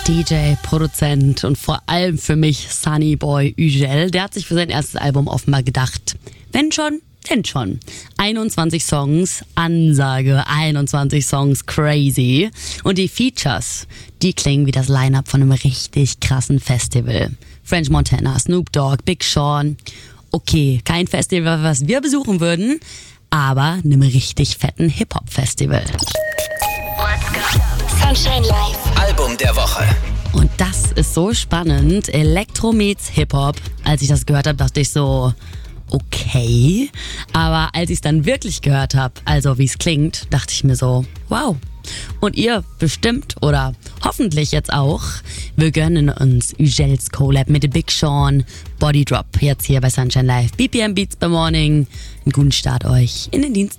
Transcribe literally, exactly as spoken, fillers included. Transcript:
D J, Produzent und vor allem für mich Sunny Boy Ügel. Der hat sich für sein erstes Album offenbar gedacht, wenn schon, denn schon. einundzwanzig Songs, Ansage, einundzwanzig Songs, crazy. Und die Features, die klingen wie das Line-Up von einem richtig krassen Festival. French Montana, Snoop Dogg, Big Sean. Okay, kein Festival, was wir besuchen würden, aber einem richtig fetten Hip-Hop-Festival. Sunshine Live. Album der Woche. Und das ist so spannend. Elektro meets Hip-Hop. Als ich das gehört habe, dachte ich so, okay. Aber als ich es dann wirklich gehört habe, also wie es klingt, dachte ich mir so, wow. Und ihr bestimmt oder hoffentlich jetzt auch. Wir gönnen uns Ügels Collab mit The Big Sean, Body Drop, jetzt hier bei Sunshine Live. B P M Beats by Morning. Einen guten Start euch in den Dienst.